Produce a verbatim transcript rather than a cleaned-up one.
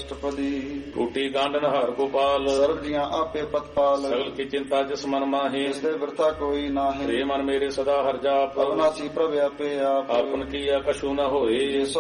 ਅਸ਼ਟਪਦੀ। ਟੂਟੀ ਗਾਂਡਨ ਹਰ ਗੋਪਾਲ ਸਰਬ ਜੀਆਂ ਆਪੇ ਪਤਪਾਲ। ਸਗਲ ਕੀ ਚਿੰਤਾ ਜਿਸ ਮਨ ਮਾਹੀ ਜਿਸ ਦੇ ਬਿਰਥਾ ਕੋਈ ਨਾਹੀਂ। ਰੇ ਮਨ ਮੇਰੇ ਸਦਾ ਹਰ ਜਾਪ ਅਵਨਾਸੀ ਪ੍ਰਭ ਆਪੇ ਆਪ। ਆਪਨ ਕੀਆ ਕਛੂ ਨ ਹੋਏ।